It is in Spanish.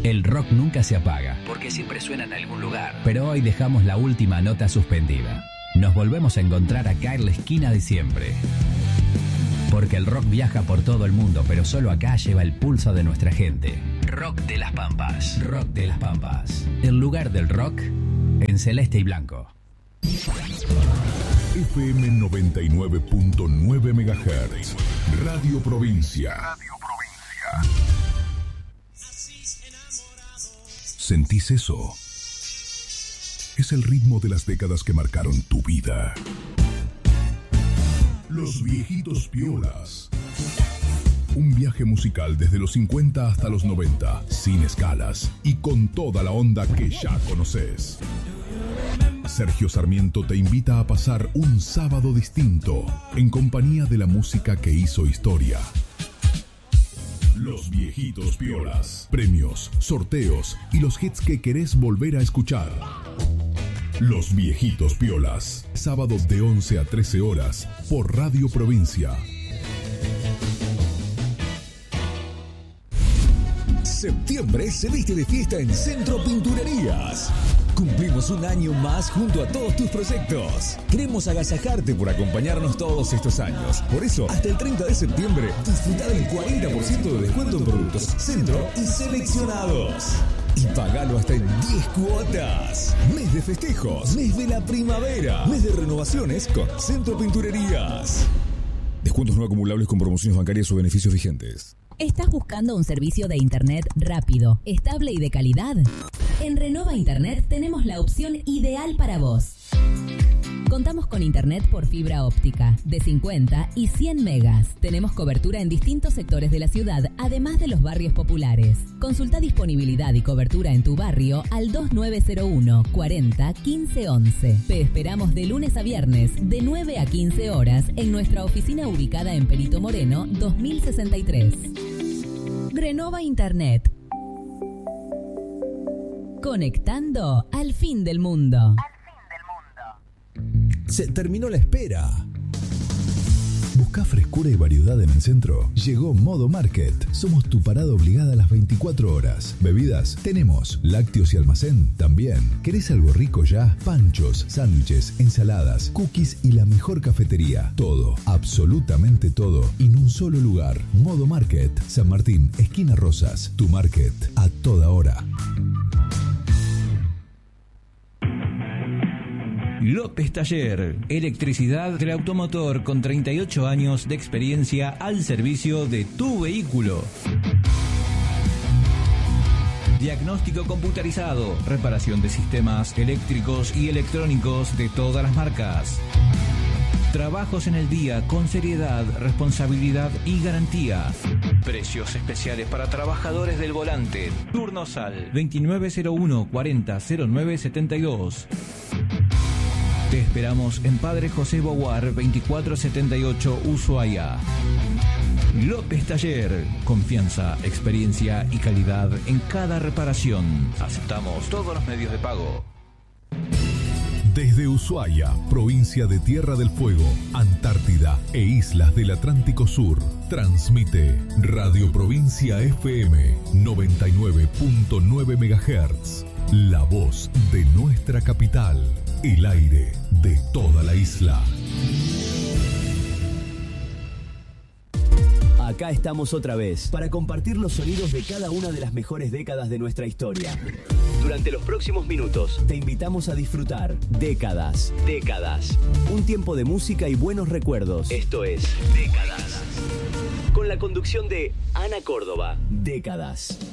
El rock nunca se apaga, porque siempre suena en algún lugar. Pero hoy dejamos la última nota suspendida. Nos volvemos a encontrar acá en la esquina de siempre. Porque el rock viaja por todo el mundo, pero solo acá lleva el pulso de nuestra gente. Rock de las Pampas. Rock de las Pampas. El lugar del rock en celeste y blanco. FM 99.9 MHz. Radio Provincia. ¿Sentís eso? Es el ritmo de las décadas que marcaron tu vida. Los Viejitos Piolas. Un viaje musical desde los 50 hasta los 90, sin escalas y con toda la onda que ya conoces. Sergio Sarmiento te invita a pasar un sábado distinto en compañía de la música que hizo historia. Los Viejitos Piolas. Premios, sorteos y los hits que querés volver a escuchar. Los Viejitos Piolas. Sábados de 11 a 13 horas por Radio Provincia. Septiembre se viste de fiesta en Centro Pinturerías. Cumplimos un año más junto a todos tus proyectos. Queremos agasajarte por acompañarnos todos estos años. Por eso, hasta el 30 de septiembre, disfruta del 40% de descuento en productos Centro y seleccionados. Y pagalo hasta en 10 cuotas. Mes de festejos, mes de la primavera, mes de renovaciones con Centro Pinturerías. Descuentos no acumulables con promociones bancarias o beneficios vigentes. ¿Estás buscando un servicio de internet rápido, estable y de calidad? En Renova Internet tenemos la opción ideal para vos. Contamos con internet por fibra óptica de 50 y 100 megas. Tenemos cobertura en distintos sectores de la ciudad, además de los barrios populares. Consulta disponibilidad y cobertura en tu barrio al 2901 40 15 11. Te esperamos de lunes a viernes, de 9 a 15 horas, en nuestra oficina ubicada en Perito Moreno, 2063. Renova Internet. Conectando al fin del mundo. Se terminó la espera. ¿Buscás frescura y variedad en el centro? Llegó Modo Market. Somos tu parada obligada a las 24 horas. Bebidas, tenemos. Lácteos y almacén, también. ¿Querés algo rico ya? Panchos, sándwiches, ensaladas, cookies y la mejor cafetería. Todo, absolutamente todo, en un solo lugar. Modo Market. San Martín, esquina Rosas. Tu market, a toda hora. López Taller, electricidad del automotor con 38 años de experiencia al servicio de tu vehículo. Diagnóstico computarizado, reparación de sistemas eléctricos y electrónicos de todas las marcas. Trabajos en el día con seriedad, responsabilidad y garantía. Precios especiales para trabajadores del volante. Turnos al 2901 40 09 72. Te esperamos en Padre José Boguar 2478 Ushuaia. López Taller, confianza, experiencia y calidad en cada reparación. Aceptamos todos los medios de pago. Desde Ushuaia, provincia de Tierra del Fuego, Antártida e islas del Atlántico Sur, transmite Radio Provincia FM 99.9 MHz, la voz de nuestra capital, el aire de toda la isla. Acá estamos otra vez para compartir los sonidos de cada una de las mejores décadas de nuestra historia. Durante los próximos minutos te invitamos a disfrutar Décadas. Un tiempo de música y buenos recuerdos. Esto es Décadas. Con la conducción de Ana Córdoba. Décadas.